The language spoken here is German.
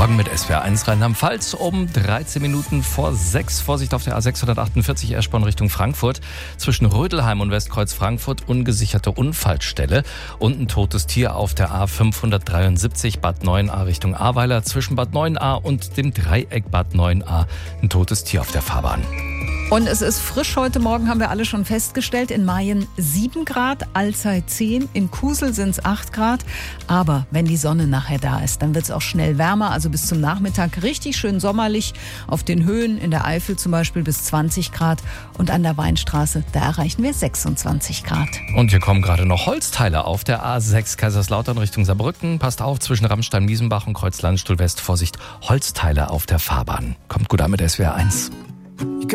Morgen mit SWR1 Rheinland-Pfalz um 13 Minuten vor 6. Vorsicht auf der A648 Eschborn Richtung Frankfurt. Zwischen Rödelheim und Westkreuz Frankfurt ungesicherte Unfallstelle. Und ein totes Tier auf der A573 Bad 9a Richtung Ahrweiler. Zwischen Bad 9a und dem Dreieck Bad 9a ein totes Tier auf der Fahrbahn. Und es ist frisch heute Morgen, haben wir alle schon festgestellt. In Mayen 7 Grad, Alzey 10, in Kusel sind es 8 Grad. Aber wenn die Sonne nachher da ist, dann wird es auch schnell wärmer. Also bis zum Nachmittag richtig schön sommerlich. Auf den Höhen in der Eifel zum Beispiel bis 20 Grad. Und an der Weinstraße, da erreichen wir 26 Grad. Und hier kommen gerade noch Holzteile auf der A6 Kaiserslautern Richtung Saarbrücken. Passt auf, zwischen Rammstein-Miesenbach und Kreuz Landstuhl West. Vorsicht, Holzteile auf der Fahrbahn. Kommt gut an mit SWR1.